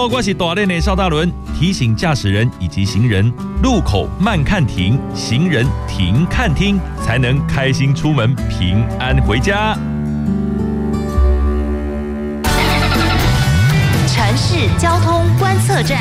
我是大练的邵大伦，提醒驾驶人以及行人，路口慢看停，行人停看听，才能开心出门，平安回家。 城市交通观测站。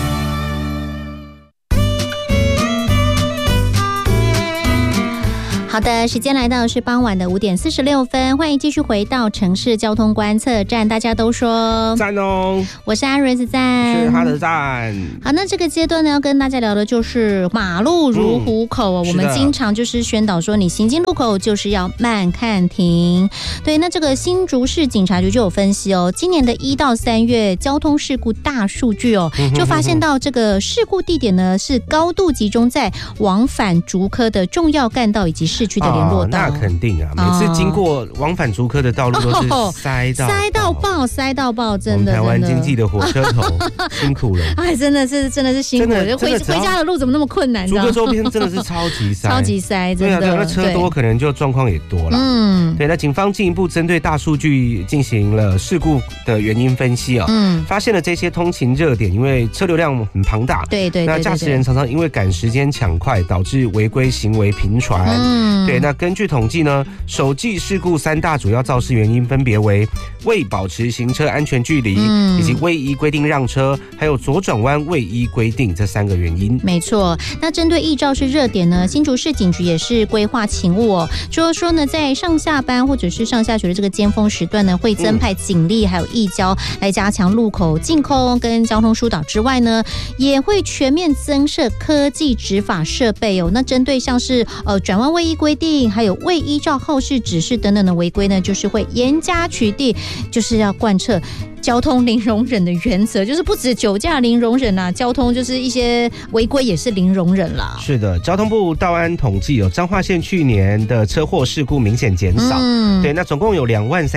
好的，时间来到是傍晚的5点46分，欢迎继续回到城市交通观测站。大家都说赞哦， 我是阿瑞斯赞， 是他的赞。 好，那这个阶段呢，要跟大家聊的就是马路如虎口哦。我们经常就是宣导说，你行经路口就是要慢看停。对，那这个新竹市警察局就有分析哦，今年的1到3月交通事故大数据哦，就发现到这个事故地点呢是高度集中在往返竹科的重要干道以及市区的联络道。 那肯定啊，每次经过往返竹科的道路都是塞到爆，真的。 台湾经济的火车头辛苦了， 哎，真的是辛苦了。回家的路怎么那么困难？ 竹科周边真的是超级塞， 超级塞，真的。 对啊，那车多可能就状况也多了。对，那警方进一步针对大数据进行了事故的原因分析啊，发现了这些通勤热点，因为车流量很庞大， 对， 那驾驶人常常因为赶时间抢快，导致违规行为频传。对，那根据统计呢，首季事故3大主要肇事原因分别为未保持行车安全距离，以及未依规定让车，还有左转弯未依规定这3个原因。 没错，那针对易肇事热点呢，新竹市警局也是规划勤务哦，说呢，在上下班或者是上下学的这个尖峰时段呢，会增派警力还有义交来加强路口净空跟交通疏导之外呢，也会全面增设科技执法设备哦。那针对像是转弯未依规定，还有未依照后事指示等等的违规呢，就是会严加取缔，就是要贯彻交通零容忍的原则，就是不止酒驾零容忍啦，交通就是一些违规也是零容忍啦。 是的，交通部道安统计彰化县去年的车祸事故明显减少，对，那总共有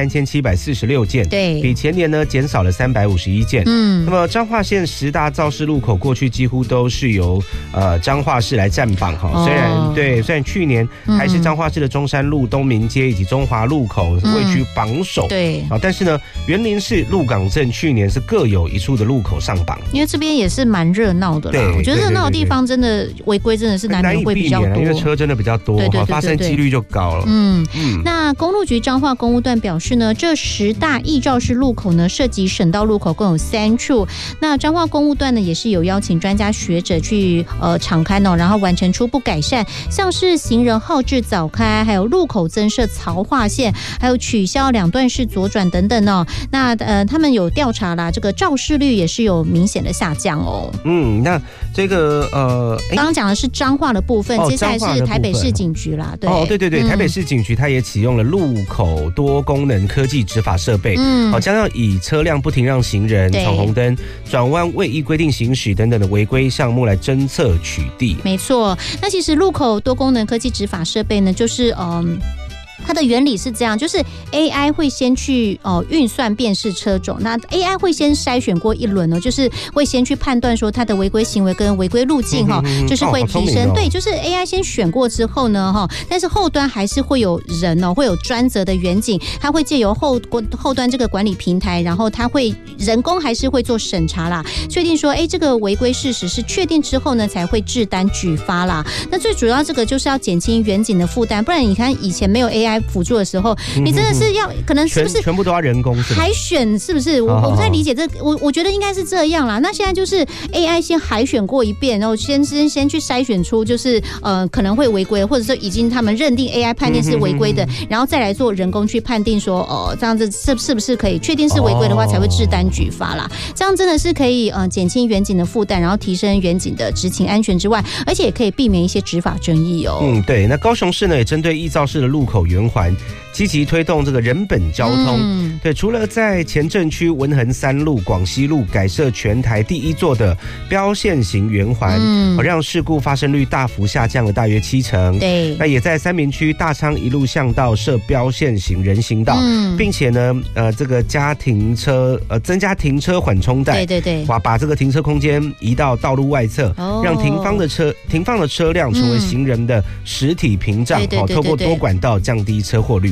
23746件，对，比前年呢减少了351件。那么彰化县10大肇事路口过去几乎都是由彰化市来占榜哈，虽然去年还是彰化市的中山路、东明街以及中华路口位居榜首，对，但是呢，园林市、鹿港镇去年是各有一处的路口上榜， 因为这边也是蛮热闹的啦。我觉得热闹的地方真的违规真的是难免会比较多， 因为车真的比较多，发生几率就高了。 那公路局彰化公务段表示呢，这10大易肇事路口呢，涉及省道路口共有3处。那彰化公务段呢，也是有邀请专家学者去场勘哦，然后完成初步改善，像是行人号志早开，还有路口增设槽化线，还有取消2段式左转等等哦。那他们有调查啦，这个肇事率也是有明显的下降哦。 那这个刚刚讲的是彰化的部分，接下来是台北市警局啦。 对，台北市警局它也启用了路口多功能科技执法设备，将要以车辆不停让行人、闯红灯、转弯未依规定行驶等等的违规项目来侦测取缔。 没错，那其实路口多功能科技执法设备呢，就是它的原理是这样，就是 AI 会先去运算辨识车种，那 AI 会先筛选过一轮哦，就是会先去判断说它的违规行为跟违规路径就是会提升。对，就是 AI 先选过之后呢但是后端还是会有人会有专责的员警，他会借由后端这个管理平台，然后他会人工还是会做审查啦，确定说这个违规事实是确定之后呢，才会制单举发啦。那最主要这个就是要减轻员警的负担，不然你看以前没有 AI辅助的时候，你真的是要可能是不是全部都要人工海选，是不是？我不太理解这，我觉得应该是这样啦。那现在就是 AI 先海选过一遍，然后先去筛选出就是可能会违规，或者说已经他们认定 AI 判定是违规的，然后再来做人工去判定说这样子是不是可以确定是违规的话，才会制单举发啦。这样真的是可以减轻员警的负担，然后提升员警的执勤安全之外，而且也可以避免一些执法争议哦。 对。那高雄市呢也针对易肇事的路口圆环积极推动这个人本交通。对，除了在前镇区文衡3路、广西路改设全台第1座的标线型圆环，让事故发生率大幅下降了大约70%。对，那也在三民区大昌一路巷道设标线型人行道，并且呢，这个增加停车缓冲带，对，把这个停车空间移到道路外侧，让停放的车辆成为行人的实体屏障，透过多管道降低车祸率。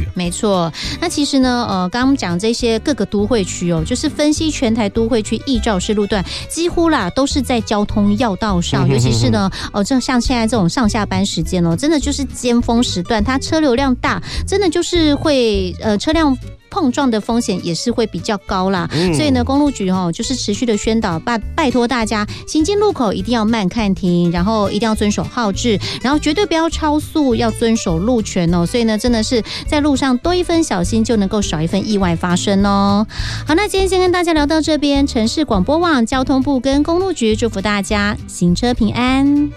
没错，那其实呢，刚刚讲这些各个都会区哦，就是分析全台都会区易肇事路段，几乎啦都是在交通要道上，尤其是呢，这像现在这种上下班时间哦，真的就是尖峰时段，它车流量大，真的就是会车辆碰撞的风险也是会比较高啦，所以呢，公路局就是持续的宣导，拜托大家行经路口一定要慢看停，然后一定要遵守号志，然后绝对不要超速，要遵守路权哦。所以呢，真的是在路上多一分小心，就能够少一份意外发生哦。好，那今天先跟大家聊到这边，城市广播网、交通部跟公路局祝福大家行车平安。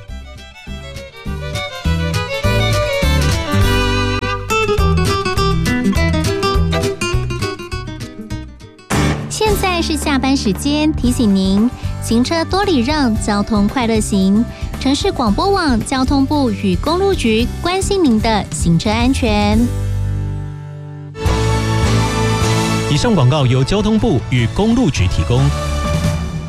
现在是下班时间，提醒您行车多礼让，交通快乐行。城市广播网、交通部与公路局关心您的行车安全。 以上广告由交通部与公路局提供。